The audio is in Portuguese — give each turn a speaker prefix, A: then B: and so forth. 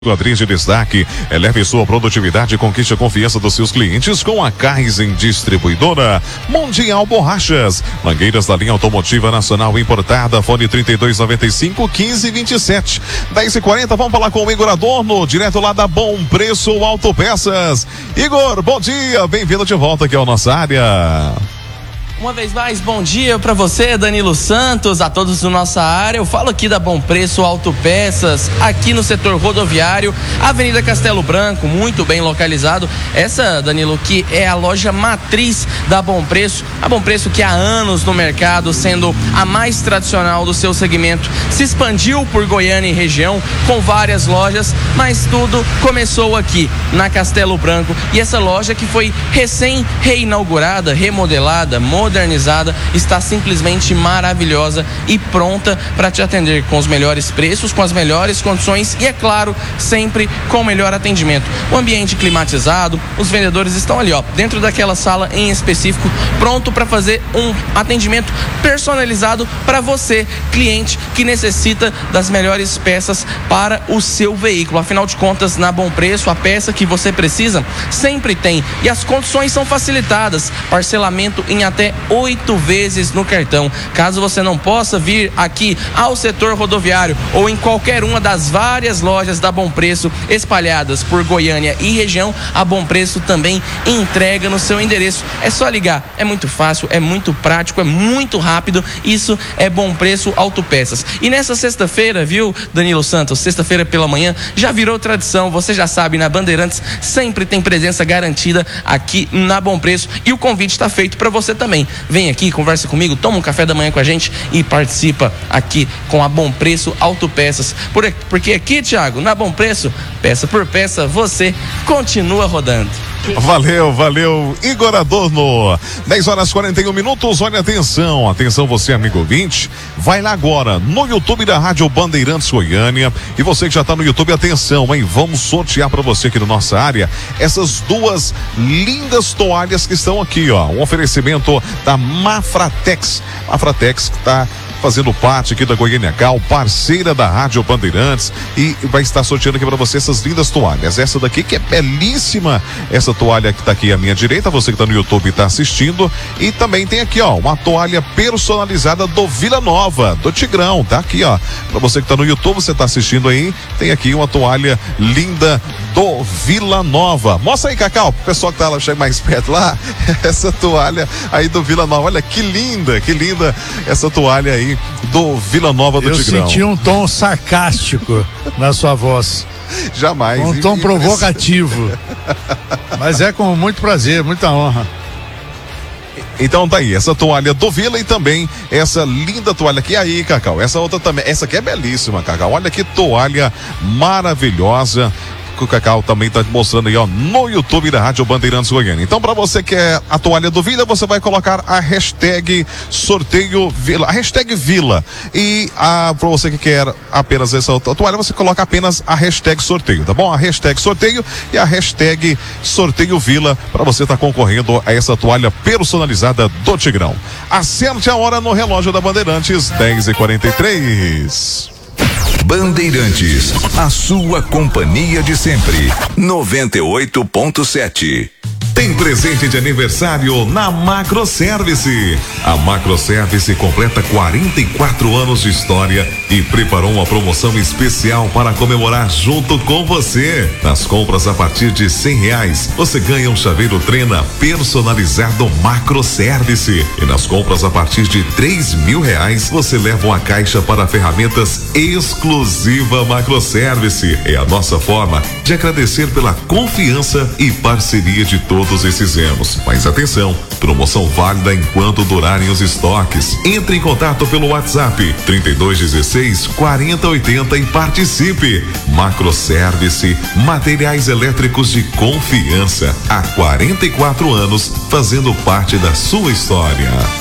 A: Atriz de destaque, eleve sua produtividade e conquiste a confiança dos seus clientes com a Kaizen Distribuidora Mundial Borrachas. Mangueiras da linha automotiva nacional importada, fone 3295-1527. 10h40, vamos falar com o Igor Adorno, direto lá da Bom Preço Autopeças. Igor, bom dia, bem-vindo de volta aqui à nossa área.
B: Uma vez mais, bom dia para você, Danilo Santos, a todos da nossa área. Eu falo aqui da Bom Preço Autopeças, aqui no setor rodoviário, Avenida Castelo Branco, muito bem localizado. Essa, Danilo, que é a loja matriz da Bom Preço. A Bom Preço que há anos no mercado, sendo a mais tradicional do seu segmento, se expandiu por Goiânia e região, com várias lojas, mas tudo começou aqui, na Castelo Branco. E essa loja que foi recém-reinaugurada, remodelada, modernizada, está simplesmente maravilhosa e pronta para te atender com os melhores preços, com as melhores condições e, é claro, sempre com o melhor atendimento. O ambiente climatizado, os vendedores estão ali, dentro daquela sala em específico, pronto para fazer um atendimento personalizado para você, cliente que necessita das melhores peças para o seu veículo. Afinal de contas, na Bom Preço, a peça que você precisa sempre tem, e as condições são facilitadas, parcelamento em até 8 vezes no cartão. Caso você não possa vir aqui ao setor rodoviário ou em qualquer uma das várias lojas da Bom Preço espalhadas por Goiânia e região, a Bom Preço também entrega no seu endereço. É só ligar, é muito fácil, é muito prático, é muito rápido. Isso é Bom Preço Autopeças. E nessa sexta-feira, viu, Danilo Santos, sexta-feira pela manhã, já virou tradição, você já sabe, na Bandeirantes sempre tem presença garantida aqui na Bom Preço, e o convite está feito para você também. Vem aqui, conversa comigo, toma um café da manhã com a gente e participa aqui com a Bom Preço Autopeças. Porque aqui, Thiago, na Bom Preço, peça por peça, você continua rodando.
A: Valeu, Igor Adorno. 10h41. Olha, atenção você, amigo ouvinte, vai lá agora no YouTube da Rádio Bandeirantes Goiânia, e você que já tá no YouTube, atenção, hein? Vamos sortear para você aqui na nossa área essas duas lindas toalhas que estão aqui, um oferecimento da Mafratex. Mafratex que tá fazendo parte aqui da Goiânia Cal, parceira da Rádio Bandeirantes, e vai estar sorteando aqui para você essas lindas toalhas. Essa daqui que é belíssima, essa toalha que tá aqui à minha direita, você que tá no YouTube e tá assistindo, e também tem aqui, uma toalha personalizada do Vila Nova, do Tigrão, tá aqui, para você que tá no YouTube, você tá assistindo aí, tem aqui uma toalha linda do Vila Nova. Mostra aí, Cacau, o pessoal que tá lá, chega mais perto lá, essa toalha aí do Vila Nova, olha que linda essa toalha aí do Vila Nova do Tigrão.
C: Eu senti um tom sarcástico na sua voz.
A: Jamais.
C: Um tom provocativo. Mas é com muito prazer, muita honra.
A: Então tá aí, essa toalha do Vila e também essa linda toalha aqui. Aí, Cacau, essa outra também, essa aqui é belíssima, Cacau. Olha que toalha maravilhosa. O Cacau também tá mostrando aí, no YouTube da Rádio Bandeirantes Goiânia. Então, para você que é a toalha do Vila, você vai colocar a hashtag sorteio Vila, a hashtag Vila. E para você que quer apenas essa toalha, você coloca apenas a hashtag sorteio, tá bom? A hashtag sorteio e a hashtag sorteio Vila, para você estar concorrendo a essa toalha personalizada do Tigrão. Acerte a hora no relógio da Bandeirantes, 10h43.
D: Bandeirantes, a sua companhia de sempre. 98.7.
A: Tem presente de aniversário na Macroservice. A Macroservice completa 44 anos de história e preparou uma promoção especial para comemorar junto com você. Nas compras a partir de R$100, você ganha um chaveiro Trena personalizado Macroservice. E nas compras a partir de R$3.000, você leva uma caixa para ferramentas exclusiva Macroservice. É a nossa forma de agradecer pela confiança e parceria de todos esses anos. Mas atenção, promoção válida enquanto durarem os estoques. Entre em contato pelo WhatsApp 3216-4080 e participe. Macroservice, materiais elétricos de confiança. Há 44 anos, fazendo parte da sua história.